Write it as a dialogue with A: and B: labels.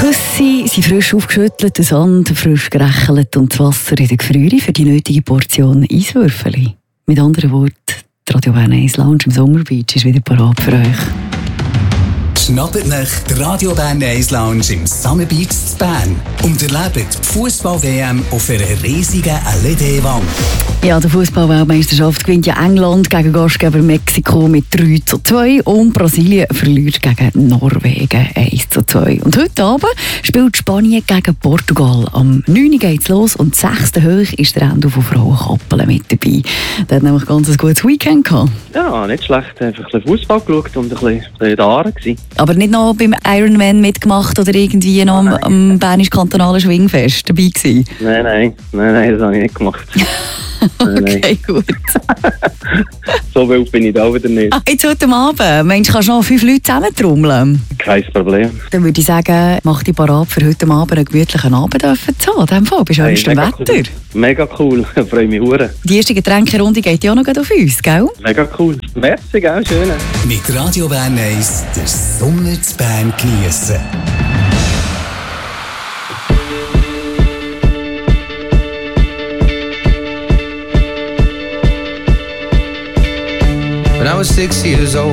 A: Küsse sind frisch aufgeschüttelt, der Sand frisch gerechelt und das Wasser in der Gefriere für die nötige Portion Eiswürfel. Mit anderen Worten, die Radio Bern Ice Lounge im Sommerbeach ist wieder parat für euch.
B: Schnappt nach die Radio Bern Ice Lounge im Summer Beach in Bern und erlebt die Fußball-WM auf einer riesigen LED-Wand.
A: Ja, die Fußball-Weltmeisterschaft gewinnt ja England gegen Gastgeber Mexiko mit 3:2 und Brasilien verliert gegen Norwegen 1:2. Und heute Abend spielt Spanien gegen Portugal. Am 9. Uhr geht's los und 6. hoch ist der Endo von Frauenkappeln mit dabei. Der hat nämlich ganz ein gutes Weekend gehabt.
C: Ja, nicht schlecht. Einfach ein bisschen Fußball geschaut und ein bisschen da gewesen.
A: Aber nicht noch beim Ironman mitgemacht oder irgendwie noch am Bernisch-Kantonalen Schwingfest dabei gewesen?
C: Nein, das habe ich nicht gemacht.
A: Okay, gut.
C: So wild bin ich da wieder nicht.
A: Jetzt heute Abend, meinst du, kannst du noch 5 Leute zusammentrommeln?
C: Kein Problem.
A: Dann würde ich sagen, mach dich parat für heute Abend einen gemütlichen Abend zu haben. In diesem Fall, bei schönstem Wetter.
C: Cool. Mega cool, ich freue mich sehr.
A: Die erste Getränkerunde geht ja auch noch auf uns, gell?
C: Mega cool. Merci, gell? Schön.
B: Mit Radio Bern Ice den Sommer zu Bern geniessen.
D: When I was 6 years old